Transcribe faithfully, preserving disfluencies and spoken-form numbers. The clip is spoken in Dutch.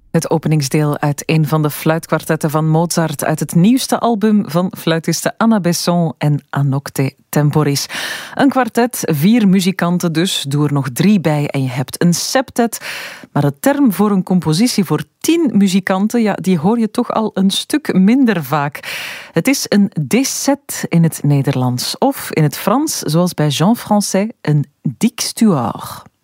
Het openingsdeel uit een van de fluitkwartetten van Mozart uit het nieuwste album van fluitiste Anna Besson en Anocte Temporis. Een kwartet, vier muzikanten dus, doe er nog drie bij en je hebt een septet. Maar de term voor een compositie voor tien muzikanten, ja, die hoor je toch al een stuk minder vaak. Het is een décet in het Nederlands of in het Frans, zoals bij Jean Français, een dixtuor.